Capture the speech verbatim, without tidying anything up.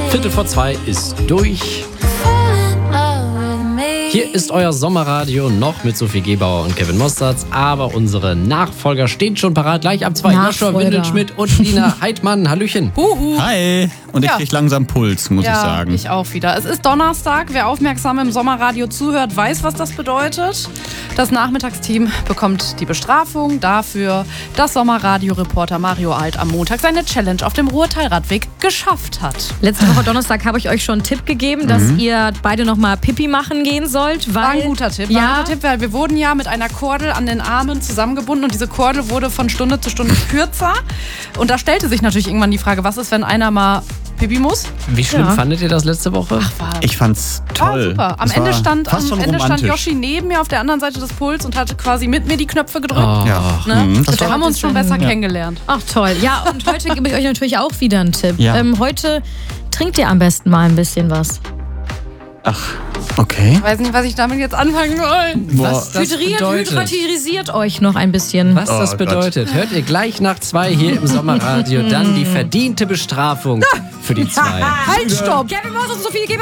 Viertel vor zwei ist durch. Hier ist euer Sommerradio noch mit Sophie Gebauer und Kevin Mosterz, aber unsere Nachfolger stehen schon parat. Gleich ab zwei. Joshua Windelschmidt und Lina Heidmann. Hallöchen. Huhu. Hi. Und ich Ja. krieg langsam Puls, muss ja, ich sagen. ich auch wieder. Es ist Donnerstag. Wer aufmerksam im Sommerradio zuhört, weiß, was das bedeutet. Das Nachmittagsteam bekommt die Bestrafung dafür, dass Sommerradio-Reporter Mario Alt am Montag seine Challenge auf dem Ruhrteilradweg geschafft hat. Letzte Woche Donnerstag habe ich euch schon einen Tipp gegeben, dass ihr beide nochmal Pipi machen gehen sollt. Weil, War ein guter Tipp. War Ja, ein guter Tipp, weil wir wurden ja mit einer Kordel an den Armen zusammengebunden und diese Kordel wurde von Stunde zu Stunde kürzer. Und da stellte sich natürlich irgendwann die Frage, was ist, wenn einer mal Pipi muss? Wie schlimm Ja. fandet ihr das letzte Woche? War Ich fand's Ah, toll. super. Am Es Ende, war stand, fast am schon Ende stand romantisch. Yoshi neben mir auf der anderen Seite des Puls und hat quasi mit mir die Knöpfe gedrückt. Oh. Ja. Ne? Mhm, das Wir war- haben uns schon besser kennengelernt. Ach toll. Ja, und heute gebe ich euch natürlich auch wieder einen Tipp. Ja. Ähm, heute trinkt ihr am besten mal ein bisschen was. Ach, okay. Ich weiß nicht, was ich damit jetzt anfangen soll. Was das Hydriert, bedeutet. hydratisiert euch noch ein bisschen. Was das Oh Gott. bedeutet, hört ihr gleich nach zwei hier im Sommerradio. Dann die verdiente Bestrafung für die zwei. Halt, stopp! Kevin Moss und Sophie